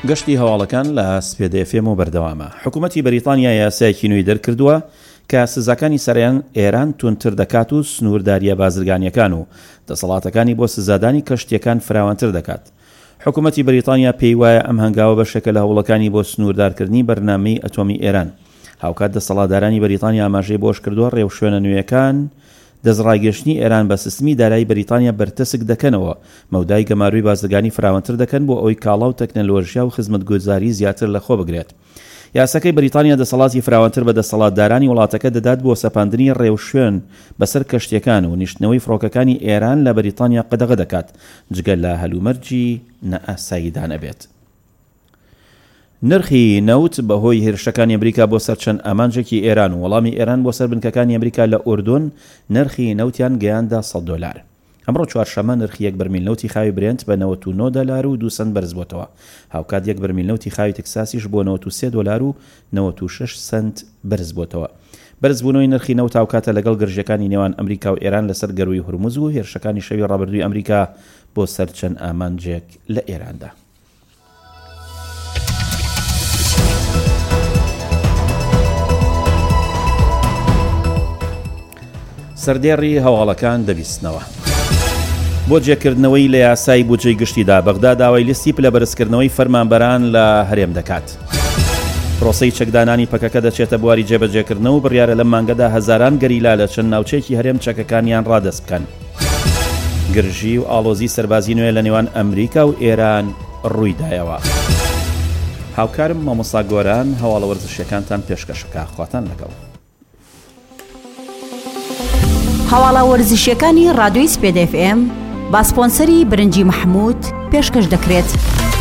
گەشتی هەواڵەکان لە سپێدەفێم و بەردەوامە. حکوومەتی بەریتانیا یاسایەکی نوێی دەرکردووە کە سزاکانی سەریان ئێران تونتر دەکات و سنوورداریە بازرگانیەکان و دەسەڵاتەکانی بۆ سزادانی کەشتیەکان فراوانتر دەکات. حکوومەتی بەریتانیا پێی وایە ئەم هەنگاوە بەشێکە لە هەوڵەکانی بۆ سنووردارکردنی بەرنامەی ئەتۆمی ئێران. هاوکات دەسەڵاتدارانی بەریتانیا ئاماژەی بۆش کردووە ڕێوشوێنە نوێیەکان دەستڕاگەشتنی ئێران بە سیستمی دارایی بەریتانیا بەرتەسک دەکەنەوە، مەودای گەماروی بازرگانی فراوانتر دەکەن بۆ ئەوەی کاڵا و تەکنەلۆژیا و خزمەتگوزاری زیاتر لەخۆ بگرێت. یاساکەی بەریتانیا دەسەڵاتی فراوانتر بە دەسەڵاتدارانی وڵاتەکە دەدات بۆ سەپاندنی ڕێوشوێن بەسەر کەشتیەکان و نیشتنەوەی فڕۆکەکانی ئێران لە بەریتانیا قەدەغە دەکات، جگە لە هەلومەرجی نەئاساییدا نەبێت. نرخی نەوت بەهۆی هێرشەکانی ئەمریکا بۆ سەر چەند ئامانجێکی ئێران و وەڵامی ئێران بۆ سەر بنکەکانی ئەمریکا لە ئوردون نرخی نەوتیان گەیاندا $100. ئەمڕۆ چوارشەمە نرخی یەک بەرمیل نەوتی خاوی برێنت بە $99.02 بەرز بۆتەوە. هاوکات یەک بەرمیل نەوتی خاوی تەکساسیش بۆ $93.96 بەرز بۆتەوە. بەرزبوونەوەی نرخی نەوت هاوکاتە لەگەڵ گرژەکانی نێوان ئەمریکا و ئێران لەسەر گەروی هورموز و هێرشەکانی شەوی ڕابردووی ئەمریکا بۆ سەر چەند ئامانجێک لە ئێراندا. سەردێڕی هەواڵەکان دەبیستنەوە. بۆ جێکردنەوەی لە یاسای بودجەی گشتیدا بەغدا داوای لیستی پلە بەرزکردنەوەی فەرمانبەران لە هەرێم دەکات. پرۆسەی چەکدانانی پەکەکە دەچێتە بواری جێبەجێکردنەوە و بڕیارە لەم مانگەدا هەزاران گەریلا لە چەند ناوچەیەکی هەرێم چەکەکانیان ڕادەست بکەن. گرژی و ئاڵۆزی سەربازی نوێ لە نێوان ئەمریکا و ئێران ڕوویدایەوە. هاوکارم مامۆستا گۆران هەواڵە وەرزشیەکانتان پێشکەشەکە. خواتان لەگەڵ. هەواڵە وەرزشیەکانی ڕادیۆی سپێد FM با سپۆنسەری برنجی محموود پێشکەش دەکرێت.